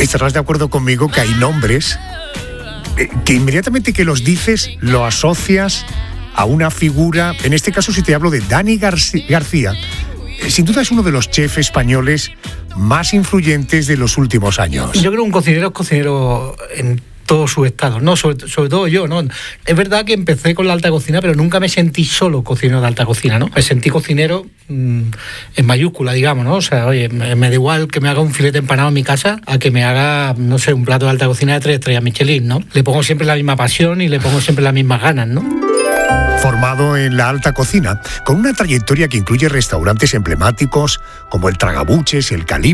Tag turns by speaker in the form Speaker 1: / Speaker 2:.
Speaker 1: estarás de acuerdo conmigo que hay nombres que inmediatamente que los dices lo asocias a una figura. En este caso, si te hablo de Dani García, sin duda es uno de los chefs españoles más influyentes de los últimos años.
Speaker 2: Yo creo que un cocinero es cocinero en todos sus estados, ¿no? Sobre todo yo, ¿no? Es verdad que empecé con la alta cocina, pero nunca me sentí solo cocinero de alta cocina, ¿no? Me sentí cocinero en mayúscula, digamos, ¿no? O sea, oye, me da igual que me haga un filete empanado en mi casa a que me haga, no sé, un plato de alta cocina de 3 estrellas Michelin, ¿no? Le pongo siempre la misma pasión y le pongo siempre las mismas ganas, ¿no?
Speaker 1: Formado en la alta cocina, con una trayectoria que incluye restaurantes emblemáticos como el Tragabuches, el Calí